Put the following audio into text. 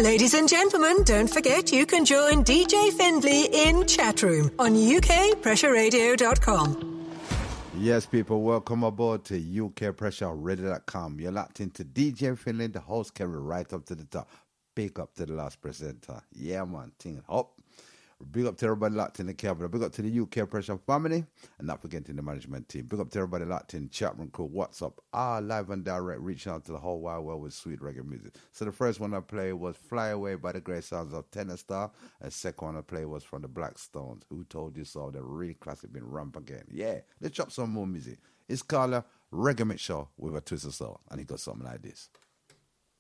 Ladies and gentlemen, don't forget you can join DJ Findlay in Chatroom on ukpressureradio.com. Yes, people, welcome aboard to ukpressureradio.com. You're locked into DJ Findlay, the host, carry right up to the top. Big up to the last presenter. Yeah, man, ting up. Big up to everybody locked in the cabin. Big up to the UK Pressure family. And not forgetting the management team. Big up to everybody locked in chat room crew. What's up? Live and direct, reaching out to the whole wide world with sweet reggae music. So the first one I played was Fly Away by the great sounds of Tenor Star. And the second one I played was from the Black Stones. Who Told You So? The real classic been ramp again. Yeah, let's chop some more music. It's called a Reggae Mix Show with a twist of soul. And it goes something like this.